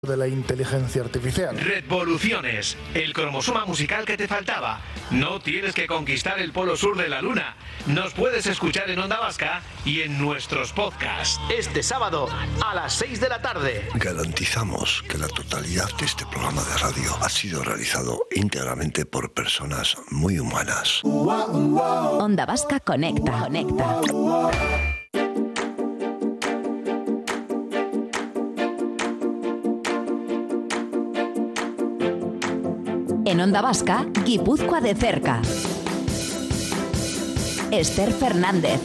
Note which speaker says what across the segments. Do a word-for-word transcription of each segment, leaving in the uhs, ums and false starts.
Speaker 1: de la inteligencia artificial.
Speaker 2: Revoluciones, el cromosoma musical que te faltaba. No tienes que conquistar el polo sur de la luna. Nos puedes escuchar en Onda Vasca y en nuestros podcasts. Este sábado a las seis de la tarde.
Speaker 3: Garantizamos que la totalidad de este programa de radio ha sido realizado íntegramente por personas muy humanas.
Speaker 4: Onda Vasca conecta, conecta. En Onda Vasca, Guipúzcoa de cerca. Esther Fernández.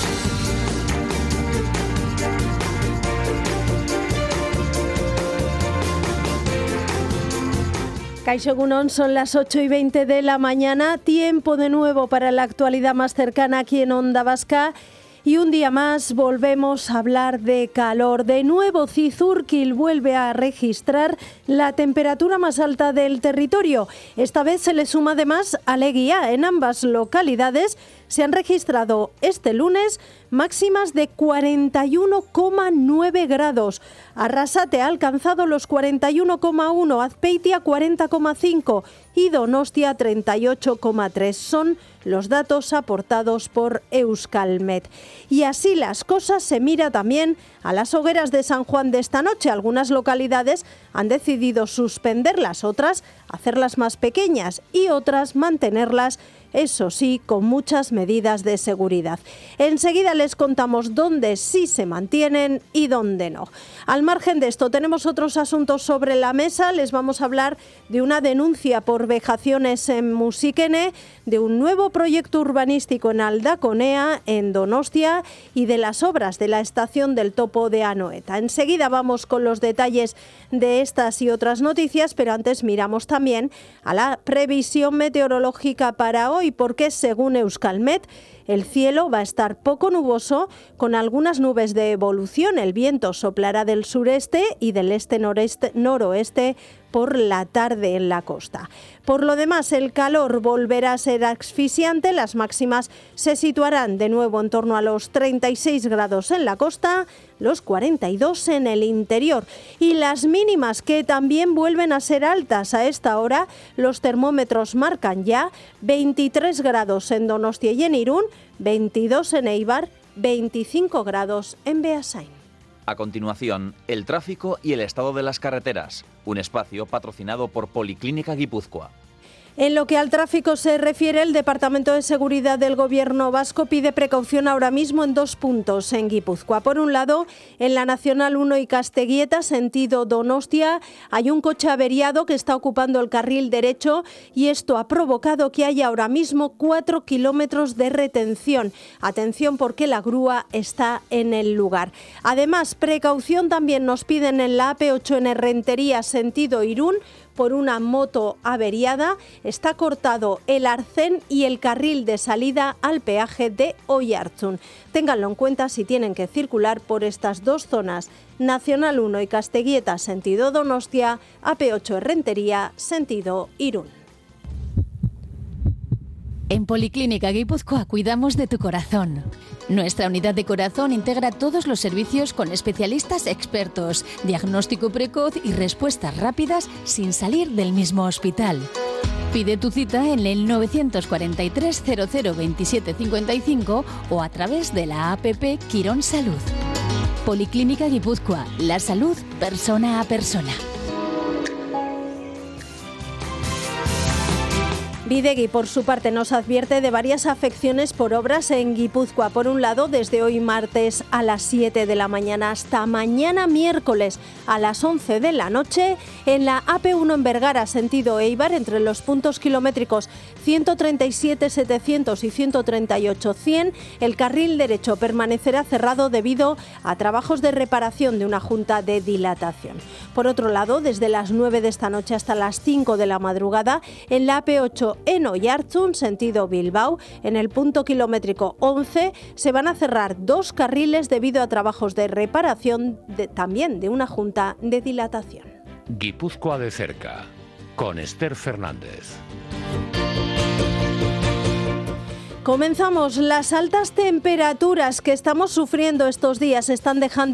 Speaker 5: Kaixo egunon, son las ocho y veinte de la mañana, tiempo de nuevo para la actualidad más cercana aquí en Onda Vasca. Y un día más volvemos a hablar de calor. De nuevo, Cizurkil vuelve a registrar la temperatura más alta del territorio. Esta vez se le suma además Aleguía. En ambas localidades se han registrado este lunes máximas de cuarenta y uno coma nueve grados. Arrasate ha alcanzado los cuarenta y uno coma uno, Azpeitia cuarenta coma cinco y Donostia treinta y ocho coma tres. Son los datos aportados por Euskalmet. Y así las cosas, se mira también a las hogueras de San Juan de esta noche. Algunas localidades han decidido suspenderlas, otras hacerlas más pequeñas y otras mantenerlas, eso sí, con muchas medidas de seguridad. Enseguida les contamos dónde sí se mantienen y dónde no. Al margen de esto, tenemos otros asuntos sobre la mesa. Les vamos a hablar de una denuncia por vejaciones en Musikene, de un nuevo proyecto urbanístico en Aldaconea, en Donostia, y de las obras de la estación del topo de Anoeta. Enseguida vamos con los detalles de estas y otras noticias, pero antes miramos también a la previsión meteorológica para hoy, porque según Euskalmet, el cielo va a estar poco nuboso con algunas nubes de evolución. El viento soplará del sureste y del este-noreste, noroeste por la tarde en la costa. Por lo demás, el calor volverá a ser asfixiante. Las máximas se situarán de nuevo en torno a los treinta y seis grados en la costa, los cuarenta y dos en el interior. Y las mínimas, que también vuelven a ser altas a esta hora, los termómetros marcan ya veintitrés grados en Donostia y en Irún, veintidós en Eibar, veinticinco grados en Beasain.
Speaker 6: A continuación, el tráfico y el estado de las carreteras, un espacio patrocinado por Policlínica Guipúzcoa.
Speaker 5: En lo que al tráfico se refiere, el Departamento de Seguridad del Gobierno vasco pide precaución ahora mismo en dos puntos en Guipúzcoa. Por un lado, en la Nacional uno y Casteguieta, sentido Donostia, hay un coche averiado que está ocupando el carril derecho y esto ha provocado que haya ahora mismo cuatro kilómetros de retención. Atención, porque la grúa está en el lugar. Además, precaución también nos piden en la A P ocho en Errentería, sentido Irún, por una moto averiada. Está cortado el arcén y el carril de salida al peaje de Oiartzun. Ténganlo en cuenta si tienen que circular por estas dos zonas, Nacional uno y Casteguieta, sentido Donostia, A P ocho Errentería, sentido Irún.
Speaker 4: En Policlínica Guipúzcoa cuidamos de tu corazón. Nuestra unidad de corazón integra todos los servicios con especialistas expertos, diagnóstico precoz y respuestas rápidas sin salir del mismo hospital. Pide tu cita en el nueve cuatro tres cero cero veintisiete cincuenta y cinco o a través de la app Quirón Salud. Policlínica Guipúzcoa, la salud persona a persona.
Speaker 5: Bidegi, por su parte, nos advierte de varias afecciones por obras en Guipúzcoa. Por un lado, desde hoy martes a las siete de la mañana hasta mañana miércoles a las once de la noche, en la A P uno en Vergara, sentido Eibar, entre los puntos kilométricos ciento treinta y siete setecientos y ciento treinta y ocho cien, el carril derecho permanecerá cerrado debido a trabajos de reparación de una junta de dilatación. Por otro lado, desde las nueve de esta noche hasta las cinco de la madrugada, en la A P ocho en Oiartzun, sentido Bilbao, en el punto kilométrico once, se van a cerrar dos carriles debido a trabajos de reparación de, también de una junta de dilatación.
Speaker 2: Guipúzcoa de cerca, con Esther Fernández.
Speaker 5: Comenzamos. Las altas temperaturas que estamos sufriendo estos días están dejando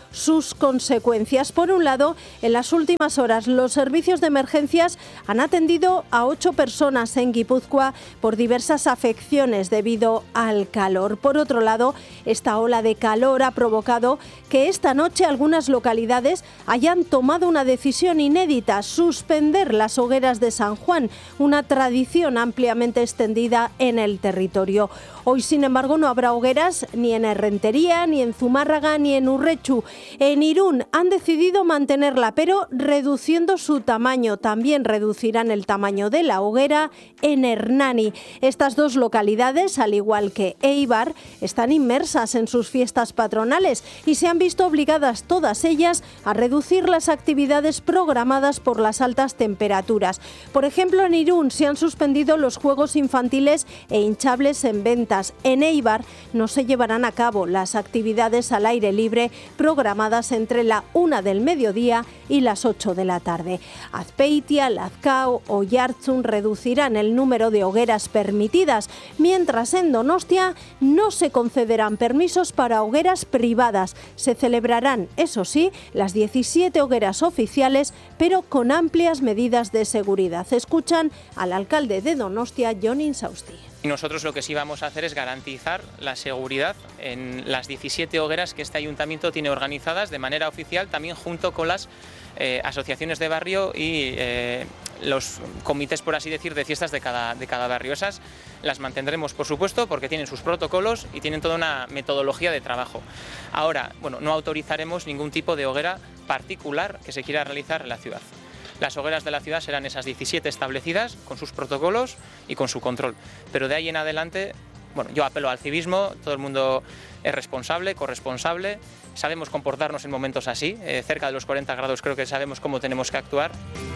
Speaker 5: sus consecuencias. Por un lado, en las últimas horas los servicios de emergencias han atendido a ocho personas en Guipúzcoa por diversas afecciones debido al calor. Por otro lado, esta ola de calor ha provocado que esta noche algunas localidades hayan tomado una decisión inédita: suspender las hogueras de San Juan, una tradición ampliamente extendida en el territorio. Hoy, sin embargo, no habrá hogueras ni en Errentería, ni en Zumárraga, ni en Urrechu. En Irún han decidido mantenerla, pero reduciendo su tamaño. También reducirán el tamaño de la hoguera en Hernani. Estas dos localidades, al igual que Eibar, están inmersas en sus fiestas patronales y se han visto obligadas todas ellas a reducir las actividades programadas por las altas temperaturas. Por ejemplo, en Irún se han suspendido los juegos infantiles e hinchables en ventas. En Eibar no se llevarán a cabo las actividades al aire libre programadas entre la una del mediodía y las ocho de la tarde. Azpeitia, Lazkao o Oiartzun reducirán el número de hogueras permitidas, mientras en Donostia no se concederán permisos para hogueras privadas. Se celebrarán, eso sí, las diecisiete hogueras oficiales, pero con amplias medidas de seguridad. Escuchan al alcalde de Donostia, Jon Insausti.
Speaker 7: Y nosotros lo que sí vamos a hacer es garantizar la seguridad en las diecisiete hogueras que este ayuntamiento tiene organizadas de manera oficial, también junto con las eh, asociaciones de barrio y eh, los comités, por así decir, de fiestas de cada, de cada barrio. Esas las mantendremos, por supuesto, porque tienen sus protocolos y tienen toda una metodología de trabajo. Ahora, bueno, no autorizaremos ningún tipo de hoguera particular que se quiera realizar en la ciudad. Las hogueras de la ciudad serán esas diecisiete establecidas, con sus protocolos y con su control. Pero de ahí en adelante, bueno, yo apelo al civismo, todo el mundo es responsable, corresponsable, sabemos comportarnos en momentos así, eh, cerca de los cuarenta grados creo que sabemos cómo tenemos que actuar.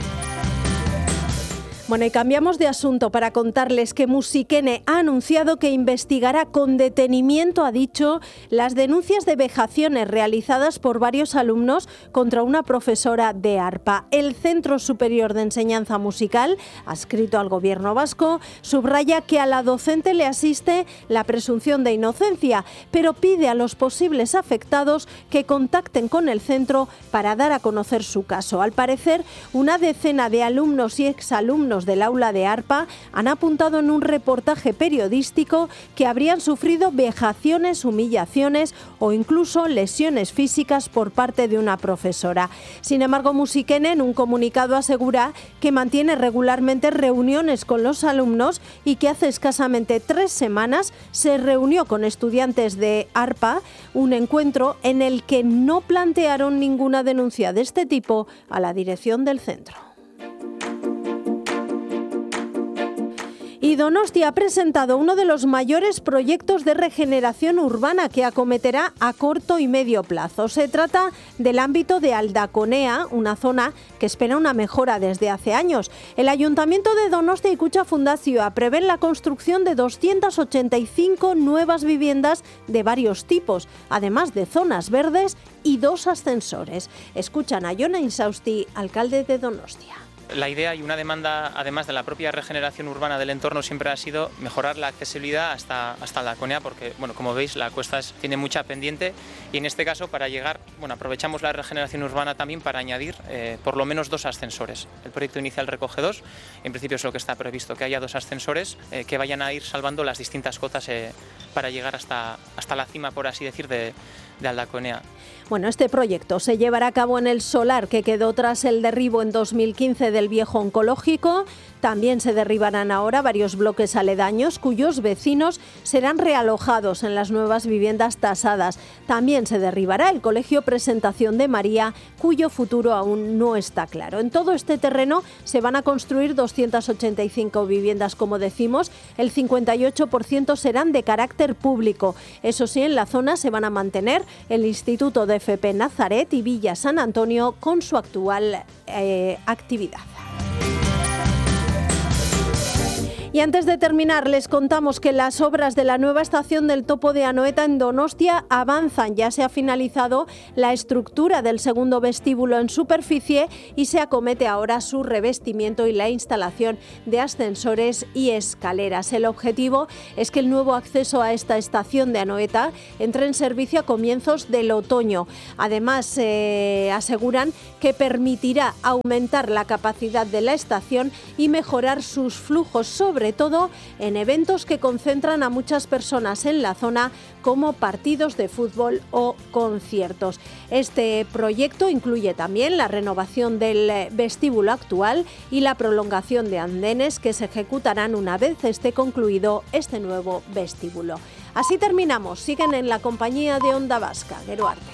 Speaker 5: Bueno, y cambiamos de asunto para contarles que Musikene ha anunciado que investigará con detenimiento, ha dicho, las denuncias de vejaciones realizadas por varios alumnos contra una profesora de arpa. El Centro Superior de Enseñanza Musical, adscrito al Gobierno vasco, subraya que a la docente le asiste la presunción de inocencia, pero pide a los posibles afectados que contacten con el centro para dar a conocer su caso. Al parecer, una decena de alumnos y exalumnos del aula de arpa han apuntado en un reportaje periodístico que habrían sufrido vejaciones, humillaciones o incluso lesiones físicas por parte de una profesora. Sin embargo, Musikene en un comunicado asegura que mantiene regularmente reuniones con los alumnos y que hace escasamente tres semanas se reunió con estudiantes de arpa, un encuentro en el que no plantearon ninguna denuncia de este tipo a la dirección del centro. Y Donostia ha presentado uno de los mayores proyectos de regeneración urbana que acometerá a corto y medio plazo. Se trata del ámbito de Aldaconea, una zona que espera una mejora desde hace años. El Ayuntamiento de Donostia y Kutxa Fundazioa prevén la construcción de doscientas ochenta y cinco nuevas viviendas de varios tipos, además de zonas verdes y dos ascensores. Escuchan a Jon Insausti, alcalde de Donostia.
Speaker 7: La idea y una demanda, además de la propia regeneración urbana del entorno, siempre ha sido mejorar la accesibilidad hasta, hasta Aldaconea, porque, bueno, como veis, la cuesta es, tiene mucha pendiente y en este caso, para llegar, bueno, aprovechamos la regeneración urbana también para añadir eh, por lo menos dos ascensores. El proyecto inicial recoge dos, en principio es lo que está previsto, que haya dos ascensores eh, que vayan a ir salvando las distintas cotas eh, para llegar hasta, hasta la cima, por así decir, de, de Aldaconea.
Speaker 5: Bueno, este proyecto se llevará a cabo en el solar que quedó tras el derribo en dos mil quince del viejo oncológico. También se derribarán ahora varios bloques aledaños cuyos vecinos serán realojados en las nuevas viviendas tasadas. También se derribará el Colegio Presentación de María, cuyo futuro aún no está claro. En todo este terreno se van a construir doscientas ochenta y cinco viviendas, como decimos. El cincuenta y ocho por ciento serán de carácter público. Eso sí, en la zona se van a mantener el Instituto de F P Nazaret y Villa San Antonio con su actual eh, actividad. Y antes de terminar, les contamos que las obras de la nueva estación del Topo de Anoeta en Donostia avanzan. Ya se ha finalizado la estructura del segundo vestíbulo en superficie y se acomete ahora su revestimiento y la instalación de ascensores y escaleras. El objetivo es que el nuevo acceso a esta estación de Anoeta entre en servicio a comienzos del otoño. Además, eh, aseguran que permitirá aumentar la capacidad de la estación y mejorar sus flujos, sobre todo en eventos que concentran a muchas personas en la zona, como partidos de fútbol o conciertos. Este proyecto incluye también la renovación del vestíbulo actual y la prolongación de andenes que se ejecutarán una vez esté concluido este nuevo vestíbulo. Así terminamos. Siguen en la compañía de Onda Vasca. Gero Arte.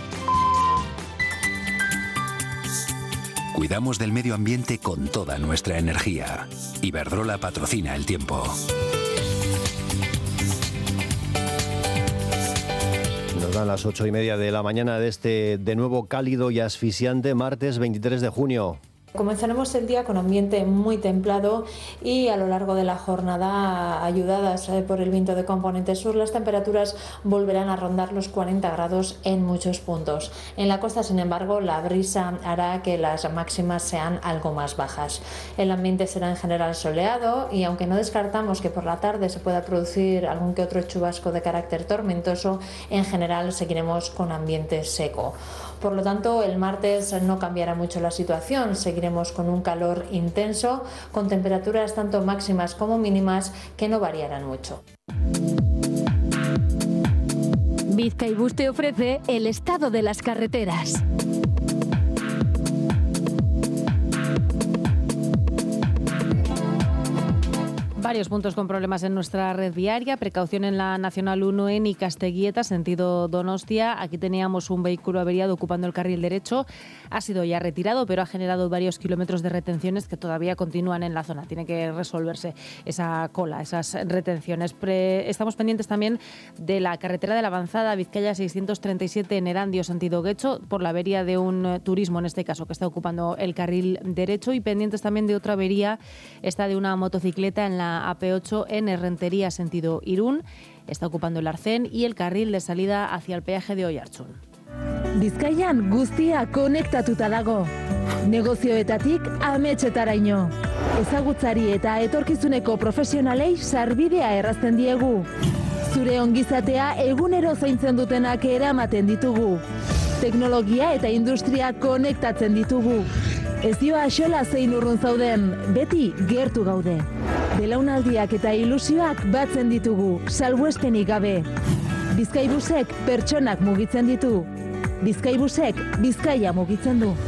Speaker 8: Cuidamos del medio ambiente con toda nuestra energía. Iberdrola patrocina el tiempo.
Speaker 9: Nos dan las ocho y media de la mañana de este de nuevo cálido y asfixiante martes veintitrés de junio.
Speaker 10: Comenzaremos el día con ambiente muy templado y a lo largo de la jornada, ayudadas por el viento de componente sur, las temperaturas volverán a rondar los cuarenta grados en muchos puntos. En la costa, sin embargo, la brisa hará que las máximas sean algo más bajas. El ambiente será en general soleado y aunque no descartamos que por la tarde se pueda producir algún que otro chubasco de carácter tormentoso, en general seguiremos con ambiente seco. Por lo tanto, el martes no cambiará mucho la situación, seguiremos con un calor intenso, con temperaturas tanto máximas como mínimas que no variarán mucho.
Speaker 4: Bizkaibus te ofrece el estado de las carreteras.
Speaker 11: Varios puntos con problemas en nuestra red viaria. Precaución en la Nacional uno en Ikasteguieta, sentido Donostia. Aquí teníamos un vehículo averiado ocupando el carril derecho. Ha sido ya retirado, pero ha generado varios kilómetros de retenciones que todavía continúan en la zona. Tiene que resolverse esa cola, esas retenciones. Pre- Estamos pendientes también de la carretera de la Avanzada, Vizcaya seiscientos treinta y siete en Erandio, sentido Guecho, por la avería de un turismo, en este caso, que está ocupando el carril derecho. Y pendientes también de otra avería, esta de una motocicleta en la A P ocho en Errentería, sentido Irún. Está ocupando el Arcén y el carril de salida hacia el peaje de Oiartzun.
Speaker 12: Bizkaian guztia konektatuta dago. Negozioetatik ametsetaraino. Ezagutzari eta etorkizuneko profesionalei sarbidea errazten diegu. Zure ongizatea egunero zaintzen dutenak eramaten ditugu. Teknologia eta industria konektatzen ditugu. Ez dio axola zein urrun zauden, beti gertu gaude. Belaunaldiak eta ilusioak batzen ditugu, salbuespenik gabe. Bizkaibusek pertsonak mugitzen ditu. Bizkaibusek Bizkaia mugitzen du.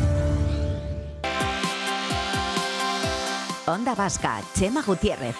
Speaker 13: Onda Vasca, Chema Gutiérrez.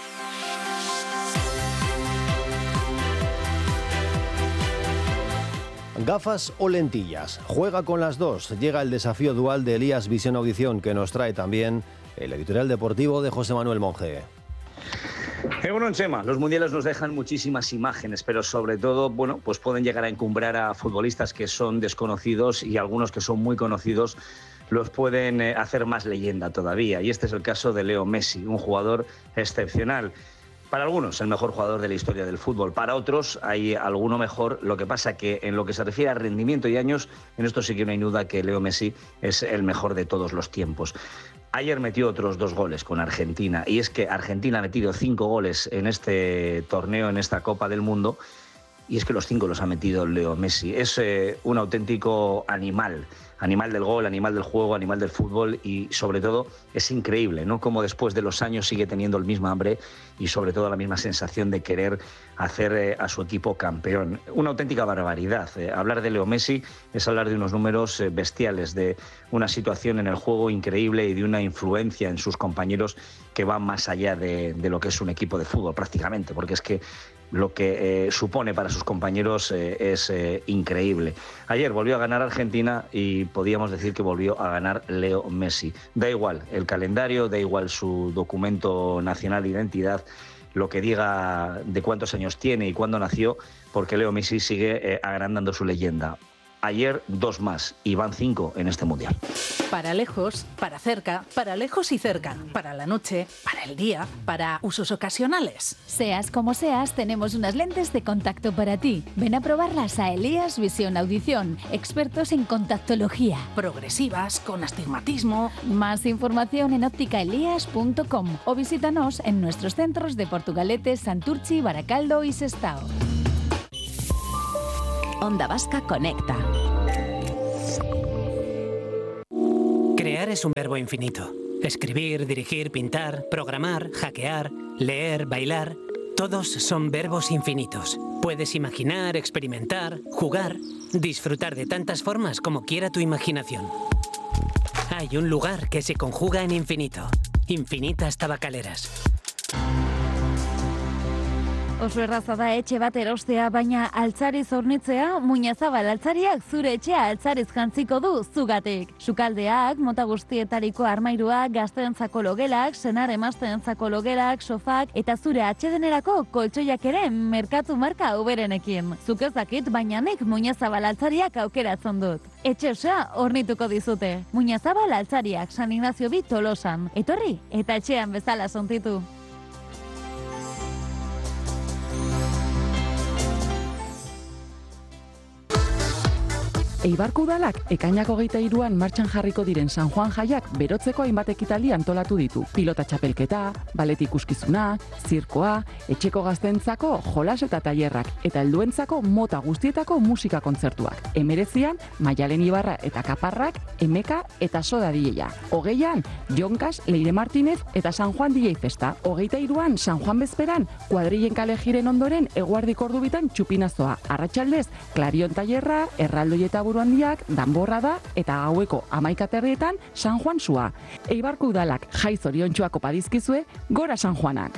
Speaker 9: Gafas o lentillas, juega con las dos. Llega el desafío dual de Elías Visión Audición, que nos trae también el editorial deportivo de José Manuel Monge.
Speaker 14: Eh, bueno, Chema, los mundiales nos dejan muchísimas imágenes, pero sobre todo, bueno, pues pueden llegar a encumbrar a futbolistas que son desconocidos y algunos que son muy conocidos los pueden eh, hacer más leyenda todavía. Y este es el caso de Leo Messi, un jugador excepcional. Para algunos, el mejor jugador de la historia del fútbol. Para otros, hay alguno mejor. Lo que pasa que en lo que se refiere a rendimiento y años, en esto sí que no hay duda que Leo Messi es el mejor de todos los tiempos. Ayer metió otros dos goles con Argentina. Y es que Argentina ha metido cinco goles en este torneo, en esta Copa del Mundo. Y es que los cinco los ha metido Leo Messi. Es eh, un auténtico animal. Animal del gol, animal del juego, animal del fútbol y sobre todo es increíble, ¿no? Cómo después de los años sigue teniendo el mismo hambre y sobre todo la misma sensación de querer hacer eh, a su equipo campeón. Una auténtica barbaridad. Eh, hablar de Leo Messi es hablar de unos números eh, bestiales, de una situación en el juego increíble y de una influencia en sus compañeros que va más allá de, de lo que es un equipo de fútbol prácticamente, porque es que lo que eh, supone para sus compañeros eh, es eh, increíble. Ayer volvió a ganar Argentina y podíamos decir que volvió a ganar Leo Messi. Da igual el calendario, da igual su documento nacional de identidad, lo que diga de cuántos años tiene y cuándo nació, porque Leo Messi sigue eh, agrandando su leyenda. Ayer dos más y van cinco en este Mundial.
Speaker 15: Para lejos, para cerca, para lejos y cerca, para la noche, para el día, para usos ocasionales.
Speaker 4: Seas como seas, tenemos unas lentes de contacto para ti. Ven a probarlas a Elías Visión Audición, expertos en contactología.
Speaker 15: Progresivas, con astigmatismo.
Speaker 4: Más información en óptica elías punto com o visítanos en nuestros centros de Portugalete, Santurchi, Baracaldo y Sestao.
Speaker 13: Onda Vasca Conecta.
Speaker 16: Crear es un verbo infinito. Escribir, dirigir, pintar, programar, hackear, leer, bailar... Todos son verbos infinitos. Puedes imaginar, experimentar, jugar, disfrutar de tantas formas como quiera tu imaginación. Hay un lugar que se conjuga en infinito. Infinitas Tabacaleras.
Speaker 17: Oso erraza da etxe bat erostea, baina altzariz hornitzea, muinazabal altzariak zure etxea altzariz jantziko du zugatik. Sukaldeak, mota guztietariko armairuak, gazteentzako logelak, senar emazteentzako logelak, sofak eta zure atsedenerako koltsoiak ere merkatu marka uberenekin. Zuk ez dakit, baina nik muinazabal altzariak aukeratzen dut. Etxe osoa hornituko dizute. Muinazabal altzariak, San Ignacio bi Tolosan. Etorri eta etxean bezala sontitu.
Speaker 18: Eibarko udalak ekainak hogeita hiruan martxan jarriko diren San Juan jaiak berotzeko hainbat ekitaldi antolatu ditu. Pilota txapelketa, balet ikuskizuna, zirkoa, etxeko gazteentzako jolas eta tailerrak eta helduentzako mota guztietako musika kontzertuak. Hemeretzian Maialen Ibarra eta Kaparrak, Emeka eta Soda D J-a. Hogeian Jonkas, Leire Martinez eta San Juan D J festa. Hogeita hiruan San Juan bezperan kuadrillen kale jiren ondoren eguardiko ordubitan txupinazoa. Arratsaldez Klarion tailerra, erraldoi eta buru handiak, danborra da eta gaueko hamaikaterrietan San Juan sua. Eibarko udalak jai zoriontsuak opa dizkizue, gora San Juanak!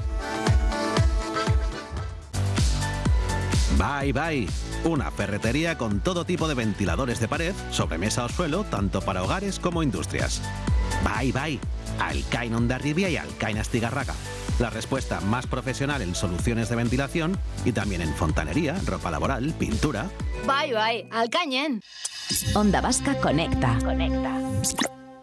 Speaker 19: Bye Bye, una ferretería con todo tipo de ventiladores de pared, sobremesa o suelo, tanto para hogares como industrias. Bye Bye, Alcain Hondarribia y Alcain Astigarraga. La respuesta más profesional en soluciones de ventilación y también en fontanería, ropa laboral, pintura.
Speaker 13: Bye Bye, Alcañen. Onda Vasca Conecta. Conecta.